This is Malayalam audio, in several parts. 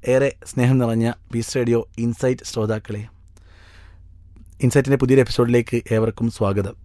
ഏറെ സ്നേഹം നിറഞ്ഞ പീസ് റേഡിയോ ഇൻസൈറ്റ് ശ്രോതാക്കളെ, ഇൻസൈറ്റിൻ്റെ പുതിയൊരു എപ്പിസോഡിലേക്ക് ഏവർക്കും സ്വാഗതം.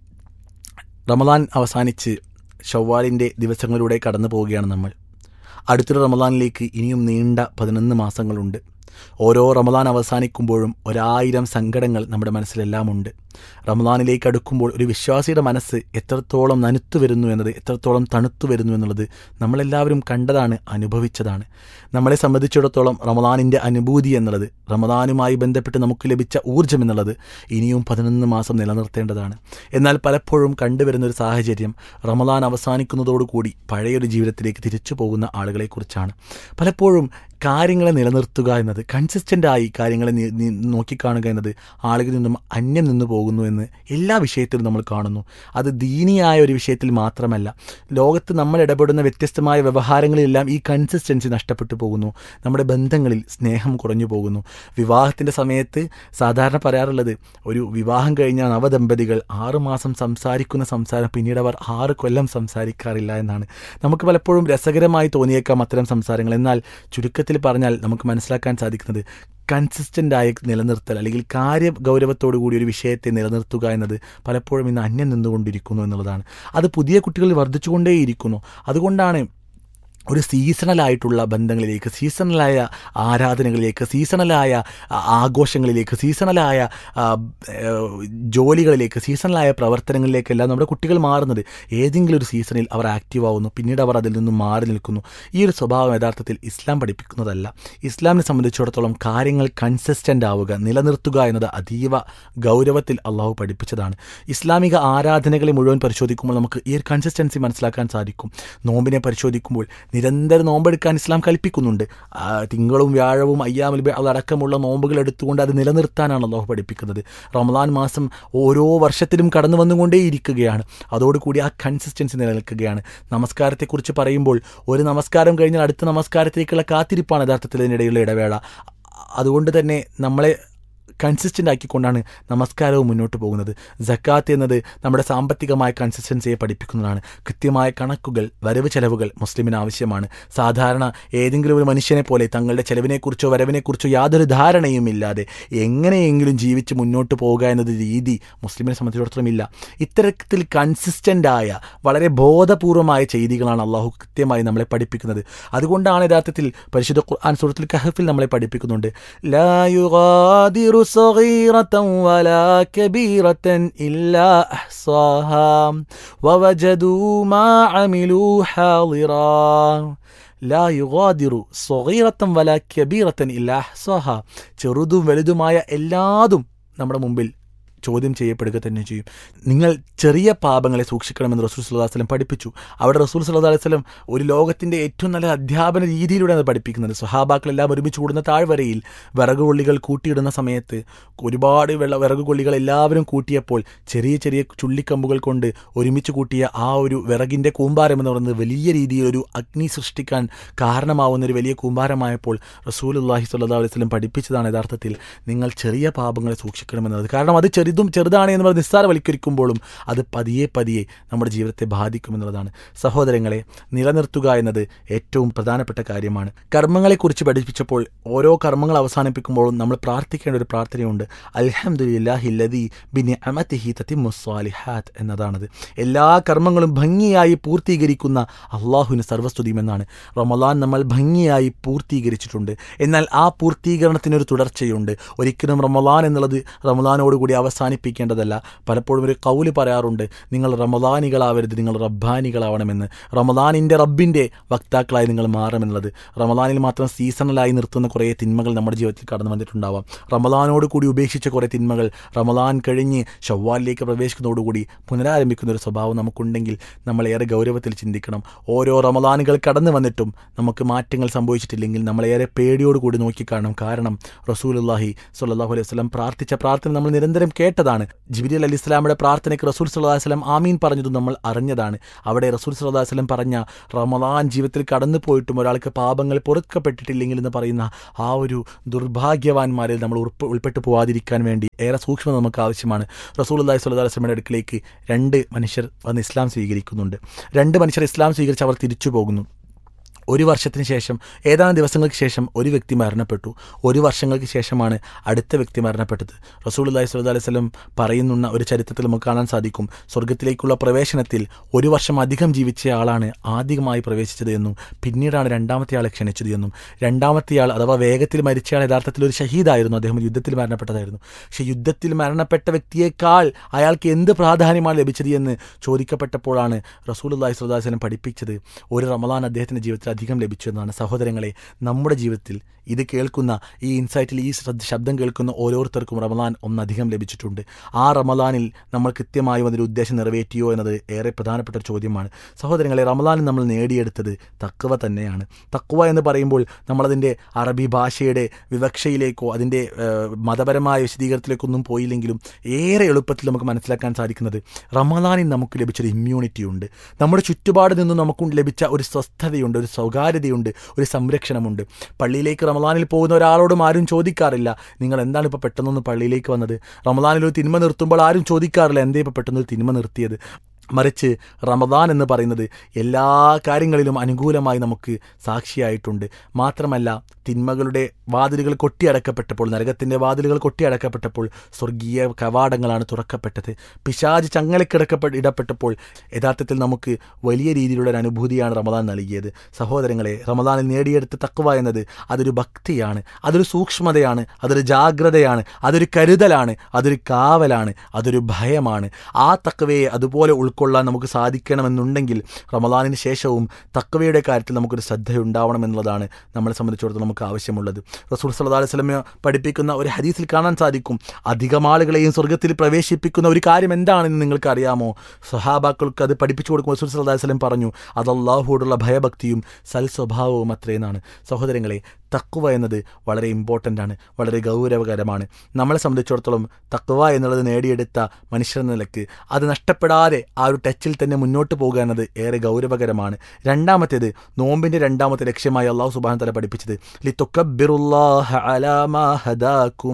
റമദാൻ അവസാനിച്ച് ഷവ്വാലിൻ്റെ ദിവസങ്ങളിലൂടെ കടന്നു പോവുകയാണ് നമ്മൾ. അടുത്തൊരു റമദാനിലേക്ക് ഇനിയും നീണ്ട 11 മാസങ്ങളുണ്ട്. ഓരോ റമദാൻ അവസാനിക്കുമ്പോഴും 1000 സങ്കടങ്ങൾ നമ്മുടെ മനസ്സിലെല്ലാം ഉണ്ട്. റമദാനിലേക്ക് അടുക്കുമ്പോൾ ഒരു വിശ്വാസിയുടെ മനസ്സ് എത്രത്തോളം നനുത്തു വരുന്നു എന്നത്, എത്രത്തോളം തണുത്തു വരുന്നു എന്നുള്ളത് നമ്മളെല്ലാവരും കണ്ടതാണ്, അനുഭവിച്ചതാണ്. നമ്മളെ സംബന്ധിച്ചിടത്തോളം റമദാനിൻ്റെ അനുഭൂതി എന്നുള്ളത്, റമദാനുമായി ബന്ധപ്പെട്ട് നമുക്ക് ലഭിച്ച ഊർജ്ജം എന്നുള്ളത് ഇനിയും 11 മാസം നിലനിർത്തേണ്ടതാണ്. എന്നാൽ പലപ്പോഴും കണ്ടുവരുന്നൊരു സാഹചര്യം റമദാൻ അവസാനിക്കുന്നതോടുകൂടി പഴയൊരു ജീവിതത്തിലേക്ക് തിരിച്ചു പോകുന്ന ആളുകളെക്കുറിച്ചാണ്. പലപ്പോഴും കാര്യങ്ങളെ നിലനിർത്തുക എന്നത്, കൺസിസ്റ്റൻ്റായി കാര്യങ്ങളെ നോക്കിക്കാണുക എന്നത് ആളുകളിൽ നിന്നും അന്യം നിന്ന് പോകുന്നു എന്ന് എല്ലാ വിഷയത്തിലും നമ്മൾ കാണുന്നു. അത് ദീനിയായ ഒരു വിഷയത്തിൽ മാത്രമല്ല, ലോകത്ത് നമ്മൾ ഇടപെടുന്ന വ്യത്യസ്തമായ വ്യവഹാരങ്ങളിലെല്ലാം ഈ കൺസിസ്റ്റൻസി നഷ്ടപ്പെട്ടു പോകുന്നു. നമ്മുടെ ബന്ധങ്ങളിൽ സ്നേഹം കുറഞ്ഞു പോകുന്നു. വിവാഹത്തിൻ്റെ സമയത്ത് സാധാരണ പറയാറുള്ളത്, ഒരു വിവാഹം കഴിഞ്ഞ നവദമ്പതികൾ 6 മാസം സംസാരിക്കുന്ന സംസാരം പിന്നീട് അവർ 6 കൊല്ലം സംസാരിക്കാറില്ല എന്നാണ്. നമുക്ക് പലപ്പോഴും രസകരമായി തോന്നിയേക്കാം അത്തരം സംസാരങ്ങൾ. എന്നാൽ ചുരുക്കത്തിൽ പറഞ്ഞാൽ നമുക്ക് മനസ്സിലാക്കാൻ സാധിക്കുന്നത്, കൺസിസ്റ്റൻ്റായി നിലനിർത്തൽ അല്ലെങ്കിൽ കാര്യഗൗരവത്തോടു കൂടി ഒരു വിഷയത്തെ നിലനിർത്തുക എന്നത് പലപ്പോഴും ഇന്ന് അന്യം നിന്നുകൊണ്ടിരിക്കുന്നു എന്നുള്ളതാണ്. അത് പുതിയ കുട്ടികളിൽ വർദ്ധിച്ചുകൊണ്ടേയിരിക്കുന്നു. അതുകൊണ്ടാണ് ഒരു സീസണലായിട്ടുള്ള ബന്ധങ്ങളിലേക്ക്, സീസണലായ ആരാധനകളിലേക്ക്, സീസണലായ ആഘോഷങ്ങളിലേക്ക്, സീസണലായ ജോലികളിലേക്ക്, സീസണലായ പ്രവർത്തനങ്ങളിലേക്കെല്ലാം നമ്മുടെ കുട്ടികൾ മാറുന്നത്. ഏതെങ്കിലും ഒരു സീസണിൽ അവർ ആക്റ്റീവ് ആവുന്നു, പിന്നീട് അവർ അതിൽ നിന്നും മാറി നിൽക്കുന്നു. ഈ ഒരു സ്വഭാവം യഥാർത്ഥത്തിൽ ഇസ്ലാം പഠിപ്പിക്കുന്നതല്ല. ഇസ്ലാമിനെ സംബന്ധിച്ചിടത്തോളം കാര്യങ്ങൾ കൺസിസ്റ്റൻ്റ് ആവുക, നിലനിർത്തുക എന്നത് അതീവ ഗൗരവത്തിൽ അള്ളാഹു പഠിപ്പിച്ചതാണ്. ഇസ്ലാമിക ആരാധനകളെ മുഴുവൻ പരിശോധിക്കുമ്പോൾ നമുക്ക് ഈ ഒരു കൺസിസ്റ്റൻസി മനസ്സിലാക്കാൻ സാധിക്കും. നോമ്പിനെ പരിശോധിക്കുമ്പോൾ നിരന്തരം നോമ്പെടുക്കാൻ ഇസ്ലാം കൽപ്പിക്കുന്നുണ്ട്. തിങ്കളും വ്യാഴവും അയ്യാമുൽ ബൈഅ് അടക്കമുള്ള നോമ്പുകൾ എടുത്തുകൊണ്ട് അത് നിലനിർത്താനാണ് അല്ലാഹു പഠിപ്പിക്കുന്നത്. റമദാൻ മാസം ഓരോ വർഷത്തിലും കടന്നു വന്നുകൊണ്ടേയിരിക്കുകയാണ്. അതോടുകൂടി ആ കൺസിസ്റ്റൻസി നിലനിൽക്കുകയാണ്. നമസ്കാരത്തെക്കുറിച്ച് പറയുമ്പോൾ ഒരു നമസ്കാരം കഴിഞ്ഞാൽ അടുത്ത നമസ്കാരത്തേക്കുള്ള കാത്തിരിപ്പാണ് യഥാർത്ഥത്തിൽ ഇതിനിടയിലുള്ള ഇടവേള. അതുകൊണ്ട് തന്നെ നമ്മളെ കൺസിസ്റ്റൻ്റ് ആക്കിക്കൊണ്ടാണ് നമസ്കാരവും മുന്നോട്ട് പോകുന്നത്. സക്കാത്ത് എന്നത് നമ്മുടെ സാമ്പത്തികമായ കൺസിസ്റ്റൻസിയെ പഠിപ്പിക്കുന്നതാണ്. കൃത്യമായ കണക്കുകൾ, വരവ് ചെലവുകൾ മുസ്ലിമിന് ആവശ്യമാണ്. സാധാരണ ഏതെങ്കിലും ഒരു മനുഷ്യനെ പോലെ തങ്ങളുടെ ചെലവിനെക്കുറിച്ചോ വരവിനെക്കുറിച്ചോ യാതൊരു ധാരണയും ഇല്ലാതെ എങ്ങനെയെങ്കിലും ജീവിച്ച് മുന്നോട്ട് പോകുക എന്നത് രീതി മുസ്ലിമിനെ സംബന്ധിച്ചിടത്തോളം ഇല്ല. ഇത്തരത്തിൽ കൺസിസ്റ്റൻ്റായ വളരെ ബോധപൂർവമായ ചെയ്തികളാണ് അള്ളാഹു കൃത്യമായി നമ്മളെ പഠിപ്പിക്കുന്നത്. അതുകൊണ്ടാണ് യഥാർത്ഥത്തിൽ പരിശുദ്ധ ഖുർആൻ സൂറത്തുൽ കഹ്ഫിൽ നമ്മളെ പഠിപ്പിക്കുന്നുണ്ട്, ലാ യുഗാദിറു صغيرة ولا كبيرة إلا أحصاها ووجدوا ما عملوا حاضرا ലാ യുഗാദിറു സ്വഗീറത്തൻ വലാ കബീറത്തൻ ഇല്ലാ അഹ്സാഹാ. ചെറുതും വലുതുമായ എല്ലാതും നമ്മുടെ മുമ്പിൽ ചോദ്യം ചെയ്യപ്പെടുക തന്നെ ചെയ്യും. നിങ്ങൾ ചെറിയ പാപങ്ങളെ സൂക്ഷിക്കണമെന്ന് റസൂൽ സല്ലല്ലാഹു അലൈഹി വസല്ലം പഠിപ്പിച്ചു. അവിടെ റസൂൽ സല്ലല്ലാഹു അലൈഹി വസല്ലം ഒരു ലോകത്തിൻ്റെ ഏറ്റവും നല്ല അധ്യാപന രീതിയിലൂടെയാണ് പഠിപ്പിക്കുന്നത്. സ്വഹാബാക്കളെല്ലാം ഒരുമിച്ച് കൂടുന്ന താഴ്വരയിൽ വിറകുകൊള്ളികൾ കൂട്ടിയിടുന്ന സമയത്ത് ഒരുപാട് വിറകുകൊള്ളികൾ എല്ലാവരും കൂട്ടിയപ്പോൾ ചെറിയ ചെറിയ ചുള്ളിക്കമ്പുകൾ കൊണ്ട് ഒരുമിച്ച് കൂട്ടിയ ആ ഒരു വിറകിൻ്റെ കൂമ്പാരം എന്ന് പറയുന്നത് വലിയ രീതിയിൽ ഒരു അഗ്നി സൃഷ്ടിക്കാൻ കാരണമാവുന്ന ഒരു വലിയ കൂമ്പാരമായപ്പോൾ റസൂലുള്ളാഹി സ്വല്ലല്ലാഹു അലൈഹി വസല്ലം പഠിപ്പിച്ചതാണ് യഥാർത്ഥത്തിൽ നിങ്ങൾ ചെറിയ പാപങ്ങളെ സൂക്ഷിക്കണമെന്നത്. കാരണം അത് ചെറുതാണ് എന്ന് പറഞ്ഞ് നിസ്സാരവൽക്കരിക്കുമ്പോഴും അത് പതിയെ പതിയെ നമ്മുടെ ജീവിതത്തെ ബാധിക്കുമെന്നുള്ളതാണ്. സഹോദരങ്ങളെ, നിലനിർത്തുക എന്നത് ഏറ്റവും പ്രധാനപ്പെട്ട കാര്യമാണ്. കർമ്മങ്ങളെക്കുറിച്ച് പഠിപ്പിച്ചപ്പോൾ ഓരോ കർമ്മങ്ങൾ അവസാനിപ്പിക്കുമ്പോഴും നമ്മൾ പ്രാർത്ഥിക്കേണ്ട ഒരു പ്രാർത്ഥനയുണ്ട്, അൽഹംദുലില്ലാഹില്ലദീ ബിനിഅമതിഹി തതിമ്മുസ്സാലിഹാത്ത് എന്നതാണത്. എല്ലാ കർമ്മങ്ങളും ഭംഗിയായി പൂർത്തീകരിക്കുന്ന അള്ളാഹുവിന് സർവ്വസ്തുതിയുമെന്നാണ്. റമദാൻ നമ്മൾ ഭംഗിയായി പൂർത്തീകരിച്ചിട്ടുണ്ട്. എന്നാൽ ആ പൂർത്തീകരണത്തിനൊരു തുടർച്ചയുണ്ട്. ഒരിക്കലും റമദാൻ എന്നുള്ളത് റമദാനോടുകൂടി അവസാനിപ്പിക്കേണ്ടതല്ല. പലപ്പോഴും ഒരു കൗല് പറയാറുണ്ട്, നിങ്ങൾ റമദാനികളാവരുത്, നിങ്ങൾ റബ്ബാനികളാവണമെന്ന്. റമദാനിൻ്റെ റബ്ബിൻ്റെ വക്താക്കളായി നിങ്ങൾ മാറണമെന്നുള്ളത്. റമദാനിൽ മാത്രം സീസണലായി നിർത്തുന്ന കുറേ തിന്മകൾ നമ്മുടെ ജീവിതത്തിൽ കടന്നു വന്നിട്ടുണ്ടാവാം. റമദാനോട് കൂടി ഉപേക്ഷിച്ച കുറേ തിന്മകൾ റമദാൻ കഴിഞ്ഞ് ഷവ്വാലിലേക്ക് പ്രവേശിക്കുന്നതോടുകൂടി പുനരാരംഭിക്കുന്ന ഒരു സ്വഭാവം നമുക്കുണ്ടെങ്കിൽ നമ്മൾ ഏറെ ഗൗരവത്തിൽ ചിന്തിക്കണം. ഓരോ റമദാനുകൾ കടന്നു വന്നിട്ടും നമുക്ക് മാറ്റങ്ങൾ സംഭവിച്ചിട്ടില്ലെങ്കിൽ നമ്മളേറെ പേടിയോടുകൂടി നോക്കിക്കാണണം. കാരണം റസൂലുള്ളാഹി സ്വല്ലല്ലാഹു അലൈഹി വസല്ലം പ്രാർത്ഥിച്ച പ്രാർത്ഥന നമ്മൾ നിരന്തരം കേട്ടതാണ്. ജിബ്രീൽ അലൈഹിസ്സലാമയുടെ പ്രാർത്ഥനയ്ക്ക് റസൂൽ സല്ലല്ലാഹു അലൈഹി വസല്ലം ആമീൻ പറഞ്ഞതും നമ്മൾ അറിഞ്ഞതാണ്. അവിടെ റസൂൽ സല്ലല്ലാഹു അലൈഹി വസല്ലം പറഞ്ഞ റമദാൻ ജീവിതത്തിൽ കടന്നു പോയിട്ടും ഒരാൾക്ക് പാപങ്ങൾ പൊറുക്കപ്പെട്ടിട്ടില്ലെങ്കിൽ എന്ന് പറയുന്ന ആ ഒരു ദുർഭാഗ്യവാന്മാരിൽ നമ്മൾ ഉൾപ്പെട്ടു പോകാതിരിക്കാൻ വേണ്ടി ഏറെ സൂക്ഷ്മത നമുക്ക് ആവശ്യമാണ്. റസൂലുള്ളാഹി സ്വല്ലല്ലാഹു അലൈഹി വസല്ലമയുടെ അടുക്കിലേക്ക് 2 മനുഷ്യർ വന്ന് ഇസ്ലാം സ്വീകരിക്കുന്നുണ്ട്. 2 മനുഷ്യർ ഇസ്ലാം സ്വീകരിച്ച് അവർ തിരിച്ചു പോകുന്നു. ഒരു വർഷത്തിന് ശേഷം, ഏതാനും ദിവസങ്ങൾക്ക് ശേഷം ഒരു വ്യക്തി മരണപ്പെട്ടു. ഒരു വർഷങ്ങൾക്ക് ശേഷമാണ് അടുത്ത വ്യക്തി മരണപ്പെട്ടത്. റസൂലുള്ളാഹി സ്വല്ലല്ലാഹു അലൈഹി വസല്ലം പറയുന്ന ഒരു ചരിത്രത്തിൽ നമുക്ക് കാണാൻ സാധിക്കും, സ്വർഗ്ഗത്തിലേക്കുള്ള പ്രവേശനത്തിൽ ഒരു വർഷം അധികം ജീവിച്ച ആളാണ് ആദ്യമായി പ്രവേശിച്ചത് എന്നും പിന്നീടാണ് രണ്ടാമത്തെ ആളെ ക്ഷണിച്ചത് എന്നും. രണ്ടാമത്തെ ആൾ അഥവാ വേഗത്തിൽ മരിച്ചയാൾ യഥാർത്ഥത്തിൽ ഒരു ഷഹീദായിരുന്നു, അദ്ദേഹം യുദ്ധത്തിൽ മരണപ്പെട്ടതായിരുന്നു. പക്ഷേ യുദ്ധത്തിൽ മരണപ്പെട്ട വ്യക്തിയേക്കാൾ അയാൾക്ക് എന്ത് പ്രാധാന്യമാണ് ലഭിച്ചത് എന്ന് ചോദിക്കപ്പെട്ടപ്പോഴാണ് റസൂലുള്ളാഹി സ്വല്ലല്ലാഹു അലൈഹി വസല്ലം പഠിപ്പിച്ചത് ഒരു റമളാൻ അദ്ദേഹത്തിൻ്റെ ജീവിതത്തിൽ അധികം ലഭിച്ചു എന്നാണ്. സഹോദരങ്ങളെ, നമ്മുടെ ജീവിതത്തിൽ ഇത് കേൾക്കുന്ന, ഈ ഇൻസൈറ്റിൽ ഈ ശബ്ദം കേൾക്കുന്ന ഓരോരുത്തർക്കും റമളാൻ ഒന്നധികം ലഭിച്ചിട്ടുണ്ട്. ആ റമളാനിൽ നമ്മൾ കൃത്യമായും അതിൻ്റെ ഉദ്ദേശം നിറവേറ്റിയോ എന്നത് ഏറെ പ്രധാനപ്പെട്ട ഒരു ചോദ്യമാണ്. സഹോദരങ്ങളെ, റമളാനിൽ നമ്മൾ നേടിയെടുത്തത് തഖ്വ തന്നെയാണ്. തഖ്വ എന്ന് പറയുമ്പോൾ നമ്മളതിൻ്റെ അറബി ഭാഷയുടെ വിവക്ഷയിലേക്കോ അതിൻ്റെ മതപരമായ വിശദീകരണത്തിലേക്കൊന്നും പോയില്ലെങ്കിലും ഏറെ എളുപ്പത്തിൽ നമുക്ക് മനസ്സിലാക്കാൻ സാധിക്കുന്നത് റമളാനിൽ നമുക്ക് ലഭിച്ചൊരു ഇമ്മ്യൂണിറ്റി ഉണ്ട്. നമ്മുടെ ചുറ്റുപാട് നിന്നും നമുക്ക് ലഭിച്ച ഒരു സ്വസ്ഥതയുണ്ട്, ഒരു സ്വകാര്യതയുണ്ട്, ഒരു സംരക്ഷണമുണ്ട്. പള്ളിയിലേക്ക് റമളാനിൽ പോകുന്ന ഒരാളോടും ആരും ചോദിക്കാറില്ല, നിങ്ങൾ എന്താണ് ഇപ്പോൾ പെട്ടെന്നൊന്ന് പള്ളിയിലേക്ക് വന്നത്. റമളാനിൽ ഒരു തിന്മ നിർത്തുമ്പോൾ ആരും ചോദിക്കാറില്ല, എന്തേ ഇപ്പോൾ പെട്ടെന്നൊരു തിന്മ നിർത്തിയത്. മറിച്ച് റമദാൻ എന്ന് പറയുന്നത് എല്ലാ കാര്യങ്ങളിലും അനുകൂലമായി നമുക്ക് സാക്ഷിയായിട്ടുണ്ട്. മാത്രമല്ല, തിന്മകളുടെ വാതിലുകൾ കൊട്ടിയടക്കപ്പെട്ടപ്പോൾ, നരകത്തിൻ്റെ വാതിലുകൾ കൊട്ടിയടക്കപ്പെട്ടപ്പോൾ സ്വർഗീയ കവാടങ്ങളാണ് തുറക്കപ്പെട്ടത്. പിശാച് ഇടപ്പെട്ടപ്പോൾ യഥാർത്ഥത്തിൽ നമുക്ക് വലിയ രീതിയിലുള്ള ഒരു അനുഭൂതിയാണ് റമദാൻ നൽകിയത്. സഹോദരങ്ങളെ, റമദാനിൽ നേടിയെടുത്ത തഖ്വ എന്നത് അതൊരു ഭക്തിയാണ്, അതൊരു സൂക്ഷ്മതയാണ്, അതൊരു ജാഗ്രതയാണ്, അതൊരു കരുതലാണ്, അതൊരു കാവലാണ്, അതൊരു ഭയമാണ്. ആ തഖ്വയെ അതുപോലെ ഉൾക്കൊള്ളാൻ നമുക്ക് സാധിക്കണമെന്നുണ്ടെങ്കിൽ റമളാനിന് ശേഷവും തഖ്വയുടെ കാര്യത്തിൽ നമുക്കൊരു ശ്രദ്ധയുണ്ടാവണം എന്നുള്ളതാണ് നമ്മളെ സംബന്ധിച്ചിടത്തോളം നമുക്ക് ആവശ്യമുള്ളത്. റസൂൽ സല്ലല്ലാഹു അലൈഹി വസല്ലം പഠിപ്പിക്കുന്ന ഒരു ഹദീസിൽ കാണാൻ സാധിക്കും, അധികം ആളുകളെയും സ്വർഗ്ഗത്തിൽ പ്രവേശിപ്പിക്കുന്ന ഒരു കാര്യം എന്താണെന്ന് നിങ്ങൾക്ക് അറിയാമോ? സ്വഹാബാക്കൾക്ക് അത് പഠിപ്പിച്ചു കൊടുക്കും. റസൂൽ സല്ലല്ലാഹു അലൈഹി വസല്ലം പറഞ്ഞു, അത് അല്ലാഹുവോടുള്ള ഭയഭക്തിയും സൽ സ്വഭാവവും അത്രയെന്നാണ്. സഹോദരങ്ങളെ, തഖ്വ എന്നത് വളരെ ഇമ്പോർട്ടൻ്റ് ആണ്, വളരെ ഗൗരവകരമാണ്. നമ്മളെ സംബന്ധിച്ചിടത്തോളം തഖ്വ എന്നുള്ളത് നേടിയെടുത്ത മനുഷ്യർ എന്ന നിലയ്ക്ക് അത് നഷ്ടപ്പെടാതെ ആ ഒരു ടച്ചിൽ തന്നെ മുന്നോട്ട് പോകുക എന്നത് ഏറെ ഗൗരവകരമാണ്. രണ്ടാമത്തേത്, നോമ്പിൻ്റെ രണ്ടാമത്തെ ലക്ഷ്യമായി അല്ലാഹു സുബ്ഹാനഹു വ തആല പഠിപ്പിച്ചത് ലിതുകബ്ബിറുല്ലാഹ അലാ മാ ഹദാകും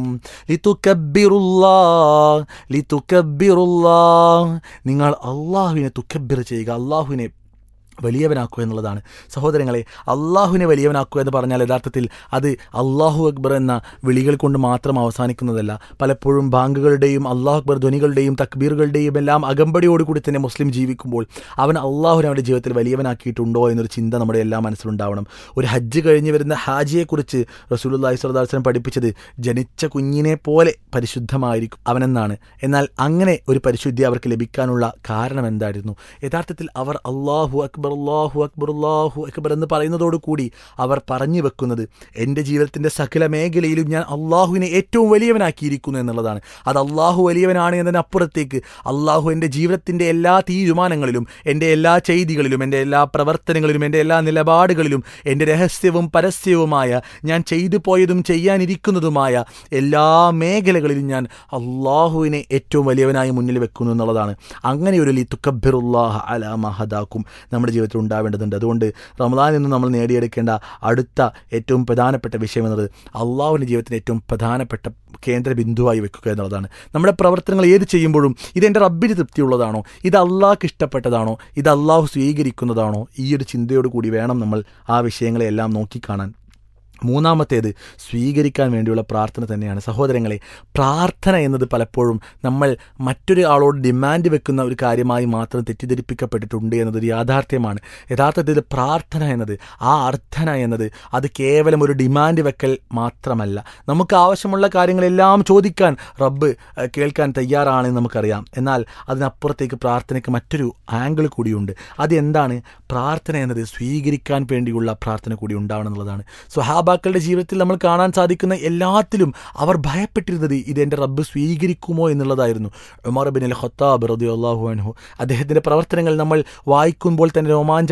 ലിതുകബ്ബിറുല്ലാഹ്, നിങ്ങൾ അല്ലാഹുവിനെ തുകബ്ബിർ ചെയ്യുക, അല്ലാഹുവിനെ വലിയവനാക്കുക എന്നുള്ളതാണ്. സഹോദരങ്ങളെ, അള്ളാഹുവിനെ വലിയവനാക്കുക എന്ന് പറഞ്ഞാൽ യഥാർത്ഥത്തിൽ അത് അള്ളാഹു അക്ബർ എന്ന വിളികൾ കൊണ്ട് മാത്രം അവസാനിക്കുന്നതല്ല. പലപ്പോഴും ബാങ്കുകളുടെയും അള്ളാഹു അക്ബർ ധ്വനികളുടെയും തക്ബീറുകളുടെയും എല്ലാം അകമ്പടിയോടുകൂടി തന്നെ മുസ്ലിം ജീവിക്കുമ്പോൾ അവൻ അള്ളാഹുവിനെ അവൻ്റെ ജീവിതത്തിൽ വലിയവനാക്കിയിട്ടുണ്ടോ എന്നൊരു ചിന്ത നമ്മുടെ എല്ലാ മനസ്സിലുണ്ടാവണം. ഒരു ഹജ്ജ് കഴിഞ്ഞ് വരുന്ന ഹാജിയെക്കുറിച്ച് റസൂലുള്ളാഹി സ്വല്ലല്ലാഹു അലൈഹി വസല്ലം പഠിപ്പിച്ചത് ജനിച്ച കുഞ്ഞിനെ പോലെ പരിശുദ്ധമായിരിക്കും അവനെന്നാണ്. എന്നാൽ അങ്ങനെ ഒരു പരിശുദ്ധി അവർക്ക് ലഭിക്കാനുള്ള കാരണം എന്തായിരുന്നു? യഥാർത്ഥത്തിൽ അവർ അള്ളാഹു അക്ബർ അല്ലാഹു അക്ബർ അല്ലാഹു അക്ബർ എന്ന് പറയുന്നതോടുകൂടി അവർ പറഞ്ഞു വെക്കുന്നത് എൻ്റെ ജീവിതത്തിൻ്റെ സകല മേഖലയിലും ഞാൻ അള്ളാഹുവിനെ ഏറ്റവും വലിയവനാക്കിയിരിക്കുന്നു എന്നുള്ളതാണ്. അത് അള്ളാഹു വലിയവനാണ് എന്നതിനപ്പുറത്തേക്ക് അള്ളാഹു എൻ്റെ ജീവിതത്തിൻ്റെ എല്ലാ തീരുമാനങ്ങളിലും, എൻ്റെ എല്ലാ ചെയ്തികളിലും, എൻ്റെ എല്ലാ പ്രവർത്തനങ്ങളിലും, എൻ്റെ എല്ലാ നിലപാടുകളിലും, എൻ്റെ രഹസ്യവും പരസ്യവുമായ, ഞാൻ ചെയ്തു പോയതും ചെയ്യാനിരിക്കുന്നതുമായ എല്ലാ മേഖലകളിലും ഞാൻ അള്ളാഹുവിനെ ഏറ്റവും വലിയവനായി മുന്നിൽ വെക്കുന്നു എന്നുള്ളതാണ്. അങ്ങനെ ഒരു ലിതുകബ്ബിറുല്ലാഹ അലാ മാ ഹദാകും നമ്മുടെ ജീവിതത്തിൽ ഉണ്ടാവേണ്ടതുണ്ട്. അതുകൊണ്ട് റമളാനിൽ നിന്ന് നമ്മൾ നേടിയെടുക്കേണ്ട അടുത്ത ഏറ്റവും പ്രധാനപ്പെട്ട വിഷയം എന്നത് അള്ളാഹുവിൻ്റെ ജീവിതത്തിന് ഏറ്റവും പ്രധാനപ്പെട്ട കേന്ദ്ര ബിന്ദുവായി വെക്കുക എന്നുള്ളതാണ്. നമ്മുടെ പ്രവർത്തനങ്ങൾ ഏത് ചെയ്യുമ്പോഴും ഇതെൻ്റെ റബ്ബിന് തൃപ്തിയുള്ളതാണോ, ഇത് അള്ളാഹ്ക്ക് ഇഷ്ടപ്പെട്ടതാണോ, ഇത് അള്ളാഹു സ്വീകരിക്കുന്നതാണോ, ഈ ഒരു ചിന്തയോട് കൂടി വേണം നമ്മൾ ആ വിഷയങ്ങളെല്ലാം നോക്കിക്കാണാൻ. മൂന്നാമത്തേത് സ്വീകരിക്കാൻ വേണ്ടിയുള്ള പ്രാർത്ഥന തന്നെയാണ്. സഹോദരങ്ങളെ, പ്രാർത്ഥന എന്നത് പലപ്പോഴും നമ്മൾ മറ്റൊരു ആളോട് ഡിമാൻഡ് വെക്കുന്ന ഒരു കാര്യമായി മാത്രം തെറ്റിദ്ധരിപ്പിക്കപ്പെട്ടിട്ടുണ്ട് എന്നതൊരു യാഥാർത്ഥ്യമാണ്. യഥാർത്ഥത്തിൽ പ്രാർത്ഥന എന്നത്, ആ അർത്ഥന എന്നത് അത് കേവലം ഒരു ഡിമാൻഡ് വെക്കൽ മാത്രമല്ല. നമുക്ക് ആവശ്യമുള്ള കാര്യങ്ങളെല്ലാം ചോദിക്കാൻ റബ്ബ് കേൾക്കാൻ തയ്യാറാണെന്ന് നമുക്കറിയാം. എന്നാൽ അതിനപ്പുറത്തേക്ക് പ്രാർത്ഥനയ്ക്ക് മറ്റൊരു ആംഗിൾ കൂടിയുണ്ട്. അതെന്താണ്? പ്രാർത്ഥന എന്നത് സ്വീകരിക്കാൻ വേണ്ടിയുള്ള പ്രാർത്ഥന കൂടി ഉണ്ടാവണം എന്നുള്ളതാണ്. സ്വഹാബാക്കളുടെ ജീവിതത്തിൽ നമ്മൾ കാണാൻ സാധിക്കുന്ന എല്ലാത്തിലും അവർ ഭയപ്പെട്ടിരുന്നത് ഇതെൻ്റെ റബ്ബ് സ്വീകരിക്കുമോ എന്നുള്ളതായിരുന്നു. ഉമർ ഇബ്നുൽ ഖത്താബ് റളിയല്ലാഹു അൻഹു, അദ്ദേഹത്തിൻ്റെ പ്രവർത്തനങ്ങൾ നമ്മൾ വായിക്കുമ്പോൾ തന്നെ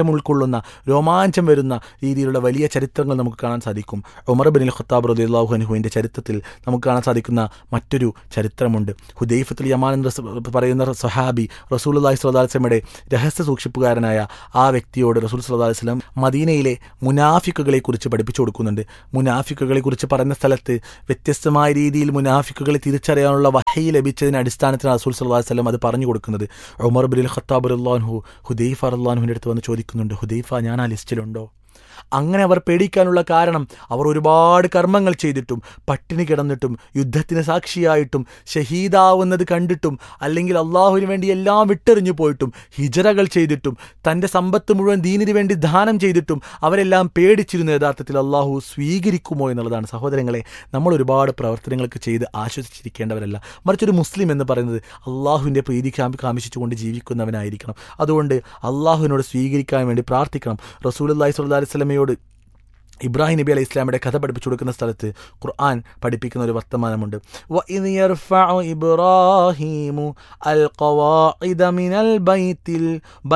രോമാഞ്ചം വരുന്ന രീതിയിലുള്ള വലിയ ചരിത്രങ്ങൾ നമുക്ക് കാണാൻ സാധിക്കും. ഉമർ ഇബ്നുൽ ഖത്താബ് റളിയല്ലാഹു അൻഹുവിൻ്റെ ചരിത്രത്തിൽ നമുക്ക് കാണാൻ സാധിക്കുന്ന മറ്റൊരു ചരിത്രമുണ്ട്. ഹുദൈഫത്തുൽ യമാൻ എന്ന് പറയുന്ന സ്വഹാബി റസൂലുള്ളാഹി സ്വല്ലല്ലാഹു അലൈഹി വസല്ലമയുടെ രഹസ്യ സൂക്ഷിപ്പുകാരനായ ആ വ്യക്തിയോട് റസൂൽ സ്വല്ലല്ലാഹു അലൈഹി വസല്ലം മദീനയിലെ മുനാഫിക്കുകളെ കുറിച്ച് പഠിപ്പിച്ചു കൊടുക്കുന്നുണ്ട്. മുനാഫിക്കുകളെ കുറിച്ച് പറയുന്ന സ്ഥലത്ത് വ്യത്യസ്തമായ രീതിയിൽ മുനാഫിക്കുകളെ തിരിച്ചറിയാനുള്ള വഹി ലഭിച്ചതിന് അടിസ്ഥാനത്തിലാണ് റസൂൽ സ്വല്ലല്ലാഹു അലൈഹി വസല്ലം അത് പറഞ്ഞു കൊടുക്കുന്നത്. ഉമർ ഇബ്നുൽ ഖത്താബ് റളിയല്ലാഹു അൻഹു ഹുദൈഫ റളിയല്ലാഹു അൻഹുവിൻ്റെ അടുത്ത് വന്ന് ചോദിക്കുന്നുണ്ട്, ഹുദൈഫ, ഞാൻ ആ ലിസ്റ്റിലുണ്ടോ? അങ്ങനെ അവർ പേടിക്കാനുള്ള കാരണം അവർ ഒരുപാട് കർമ്മങ്ങൾ ചെയ്തിട്ടും പട്ടിണി കിടന്നിട്ടും യുദ്ധത്തിന് സാക്ഷിയായിട്ടും ഷഹീദാവുന്നത് കണ്ടിട്ടും അല്ലെങ്കിൽ അള്ളാഹുവിന് വേണ്ടി എല്ലാം വിട്ടെറിഞ്ഞു പോയിട്ടും ഹിജറകൾ ചെയ്തിട്ടും തൻ്റെ സമ്പത്ത് മുഴുവൻ ദീനിന് വേണ്ടി ദാനം ചെയ്തിട്ടും അവരെല്ലാം പേടിച്ചിരുന്നു യഥാർത്ഥത്തിൽ അള്ളാഹു സ്വീകരിക്കുമോ എന്നുള്ളതാണ്. സഹോദരങ്ങളെ, നമ്മൾ ഒരുപാട് പ്രവർത്തനങ്ങൾക്ക് ചെയ്ത് ആശ്വസിച്ചിരിക്കേണ്ടവരല്ല. മറിച്ചൊരു മുസ്ലിം എന്ന് പറയുന്നത് അള്ളാഹുവിൻ്റെ പ്രീതി കാമിച്ചുകൊണ്ട് ജീവിക്കുന്നവനായിരിക്കണം. അതുകൊണ്ട് അള്ളാഹുവിനോട് സ്വീകരിക്കാൻ വേണ്ടി പ്രാർത്ഥിക്കണം. റസൂലുള്ളാഹി സ്വല്ലല്ലാഹു അലൈഹി വസല്ലമയോട് ഇബ്രാഹിം നബി അലൈഹി ഇസ്ലാമിയുടെ കഥ പഠിപ്പിച്ചു കൊടുക്കുന്ന സ്ഥലത്ത് ഖുർആൻ പഠിപ്പിക്കുന്ന ഒരു വർത്തമാനമുണ്ട്. വഇദ് യർഫഉ ഇബ്രാഹീമു അൽ ഖവാഇദ മിനൽ ബൈത്തിൽ